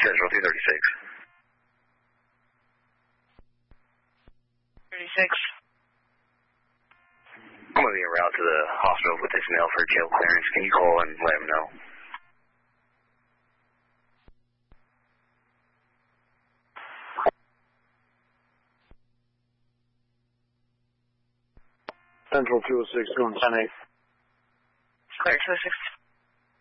Central 236. 36. I'm going to be en route to the hospital with this male for jail clearance. Can you call and let him know? Central 206, going 10-8. Clear 206.